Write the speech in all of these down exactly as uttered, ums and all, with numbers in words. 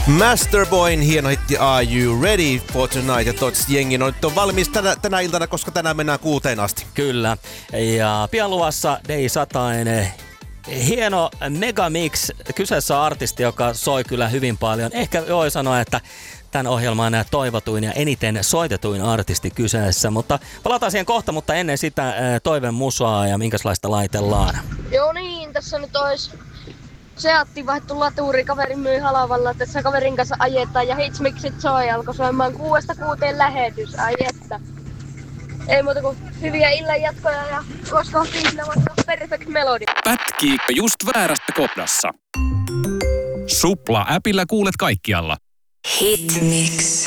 Masterboyn hieno hitti Are You Ready for Tonight? Ja toivottavasti jengi on nyt on valmis tänä, tänä iltana, koska tänään mennään kuuteen asti. Kyllä. Ja pian luvassa Day Satainen. Hieno megamix. Kyseessä on artisti, joka soi kyllä hyvin paljon. Ehkä voi sanoa, että tämän ohjelman toivotuin ja eniten soitetuin artisti kyseessä. Mutta palataan siihen kohta, mutta ennen sitä toiveen musaa ja minkälaista laitellaan. Joo niin, tässä nyt olisi Seatti vaihtu laturi, kaveri myy halavalla, tässä kaverin kanssa ajetaan ja Hitchmixit soi, alkoi soimaan kuudesta kuuteen lähetys, ai että. Ei muuta kuin hyviä illan jatkoja ja koska siinä on perfect melodi. Pätkiikö just väärästä kohdassa? Supla-äpillä kuulet kaikkialla. Hitmix.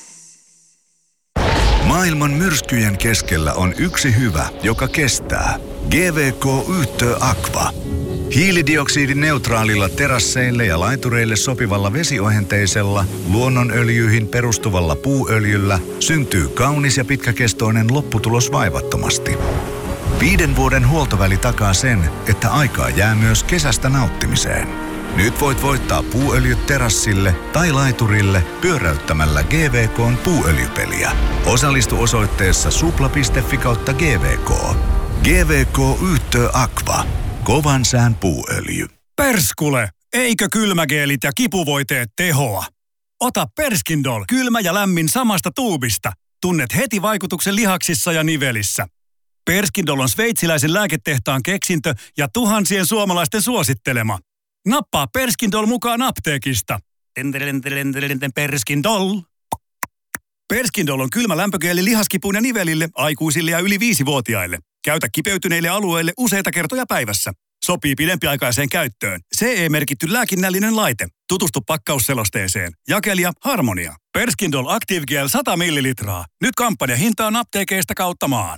Maailman myrskyjen keskellä on yksi hyvä, joka kestää. G V K Yhtö Aqua. Hiilidioksidineutraalilla terasseille ja laitureille sopivalla vesiohenteisella, luonnonöljyihin perustuvalla puuöljyllä syntyy kaunis ja pitkäkestoinen lopputulos vaivattomasti. Viiden vuoden huoltoväli takaa sen, että aikaa jää myös kesästä nauttimiseen. Nyt voit voittaa puuöljyt terassille tai laiturille pyöräyttämällä G V K:n puuöljypeliä. Osallistu osoitteessa supla piste fi kautta G V K. G V K Yhtö Aqua. Kovan sään puuöljy. Perskule! Eikö kylmägeelit ja kipuvoiteet tehoa? Ota Perskindol, kylmä ja lämmin samasta tuubista. Tunnet heti vaikutuksen lihaksissa ja nivelissä. Perskindol on sveitsiläisen lääketehtaan keksintö ja tuhansien suomalaisten suosittelema. Nappaa Perskindol mukaan apteekista. Perskindol. Perskindol on kylmä lämpögeeli lihaskipuun ja nivelille, aikuisille ja yli viisivuotiaille. Käytä kipeytyneille alueille useita kertoja päivässä. Sopii pidempiaikaiseen käyttöön. C E-merkitty lääkinnällinen laite. Tutustu pakkausselosteeseen. Jakelija Harmonia. Perskindol Active Gel sata millilitraa. Nyt kampanjahinta on apteekeista kautta maan.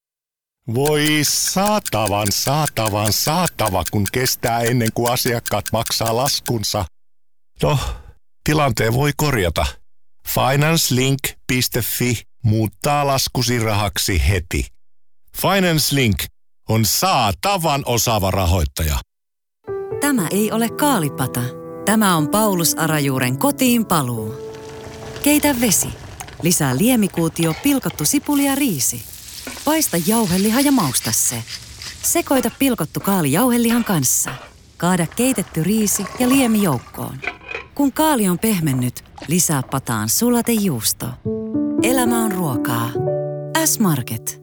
Voi saatavan, saatavan, saatava, kun kestää ennen kuin asiakkaat maksaa laskunsa. No, tilanteen voi korjata. Financelink piste fi muuttaa laskusi rahaksi heti. FinanceLink on saatavan osaava rahoittaja. Tämä ei ole kaalipata. Tämä on Paulus Arajuuren kotiin paluu. Keitä vesi. Lisää liemikuutio, pilkottu sipuli ja riisi. Paista jauheliha ja mausta se. Sekoita pilkottu kaali jauhelihan kanssa. Kaada keitetty riisi ja liemi joukkoon. Kun kaali on pehmennyt, lisää pataan sulatejuusto. Elämä on ruokaa. S-Market.